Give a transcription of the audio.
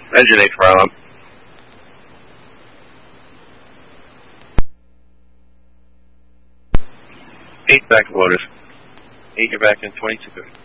Engine 8 fire alarm. 8 back of orders. 8, you're back in 22 good.